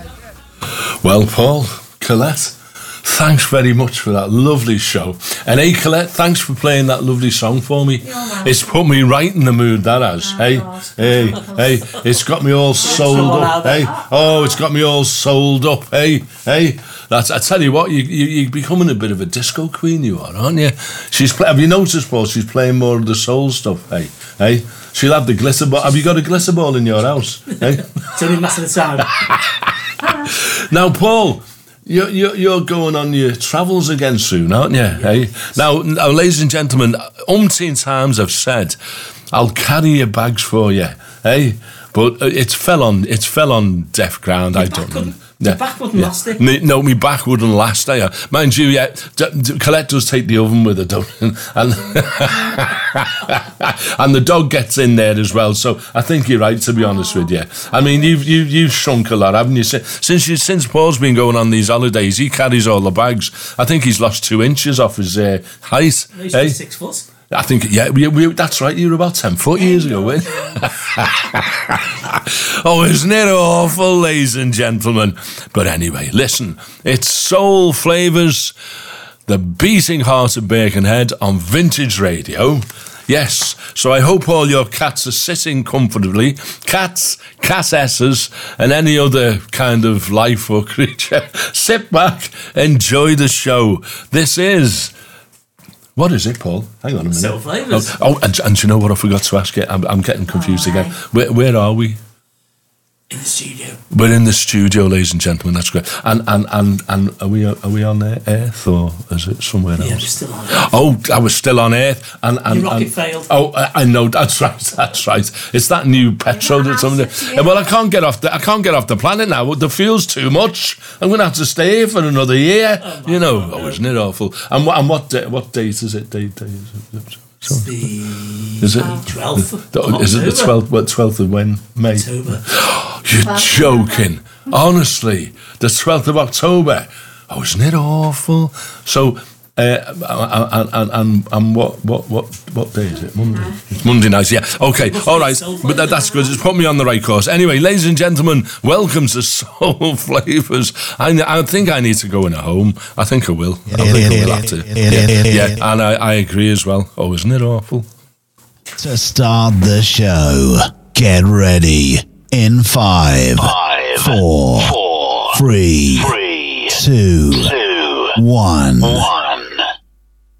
Well, Paul, Colette, thanks very much for that lovely show. And hey, Colette, thanks for playing that lovely song for me. It's put me right in the mood, that has. Hey, it's got me all sold up. Hey, it's got me all sold up. Hey. I tell you what, you're becoming a bit of a disco queen, you are, aren't you? Have you noticed, Paul, she's playing more of the soul stuff, hey? She'll have the glitter ball. Have you got a glitter ball in your house? Hey? It's only massive time. Now, Paul, you're going on your travels again soon, aren't you? Yes. Hey? Now, ladies and gentlemen, umpteen times I've said, I'll carry your bags for you, hey? But it fell on deaf ground. I don't know. Your back wouldn't last it. No, my back wouldn't last it. Mind you, Colette does take the oven with her, don't and and the dog gets in there as well. So I think you're right, to be honest with you. I mean, you've shrunk a lot, haven't you? Since Paul's been going on these holidays, he carries all the bags. I think he's lost 2 inches off his height. He's 6 foot. I think, that's right, you were about 10 foot years ago, weren't you? Oh, isn't it awful, ladies and gentlemen? But anyway, listen, it's Soul Flavours, the beating heart of Birkenhead on Vintage Radio. Yes, so I hope all your cats are sitting comfortably. Cats, cassesses, and any other kind of life or creature. Sit back, enjoy the show. This is... What is it, Paul? Hang on a minute. Soul Flavours. And do you know what I forgot to ask you? I'm getting confused again. Where are we? In the studio. We're in the studio, ladies and gentlemen. That's great. And are we on Earth, or is it somewhere else? Yeah, we're still on Earth. I was still on Earth. And your rocket failed. I know. That's right. It's that new petrol that's something. Well, I can't get off the planet now. The fuel's too much. I'm going to have to stay here for another year. Isn't it awful? And what date is it? Is it 12th? Is it the 12th? What 12th of when? May. October. You're joking. Honestly, the 12th of October. Oh, isn't it awful? So, and what day is it? Monday. It's Monday night. Yeah. Okay. All right. But that's good. It's put me on the right course. Anyway, ladies and gentlemen, welcome to Soul Flavours. I think I need to go in a home. I think I will. I think I will have to. Yeah. And I agree as well. Oh, isn't it awful? To start the show, get ready. In 5, 4, 3, 2, 1.